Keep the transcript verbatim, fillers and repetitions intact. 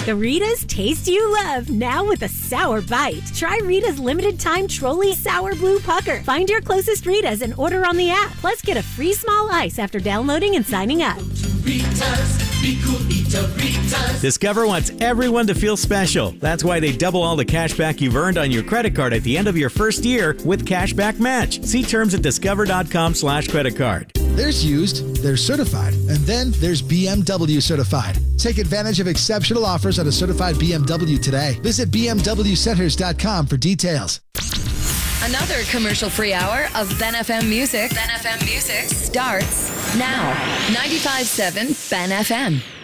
The Rita's taste you love, now with a sour bite. Try Rita's limited time Trolli Sour Blue Pucker. Find your closest Rita's and order on the app. Plus, get a free small ice after downloading and signing up. Ritas, be cool, eat a Ritas. Discover wants everyone to feel special. That's why they double all the cash back you've earned on your credit card at the end of your first year with Cashback Match. See terms at discover.com slash credit card. There's used, there's certified, and then there's B M W certified. Take advantage of exceptional offers on a certified B M W today. Visit B M W centers dot com for details. Another commercial-free hour of Ben F M Music. Ben F M Music starts now. ninety-five point seven Ben F M.